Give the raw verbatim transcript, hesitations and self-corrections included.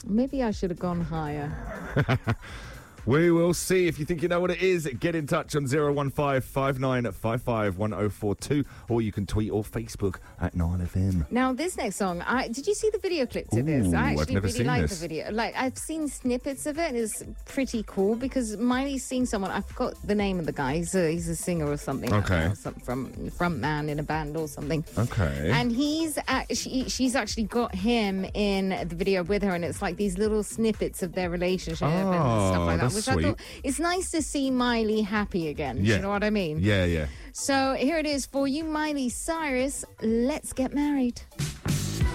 Maybe I should have gone higher. We will see. If you think you know what it is, get in touch on zero one five, five nine five five, one zero four two, or you can tweet or Facebook at nine F M. Now, this next song, I, did you see the video clip to Ooh, this? I I've actually never really seen like this. the video. Like, I've seen snippets of it, and it's pretty cool because Miley's seeing someone. I forgot the name of the guy. He's a, he's a singer or something. Okay. I don't know, some, from front man in a band or something. Okay. And he's at, she, she's actually got him in the video with her, and it's like these little snippets of their relationship and Oh, stuff like that. that's Which sweet. I thought it's nice to see Miley happy again. Yeah. You know what I mean? Yeah, yeah. So here it is for you, Miley Cyrus. Let's get married.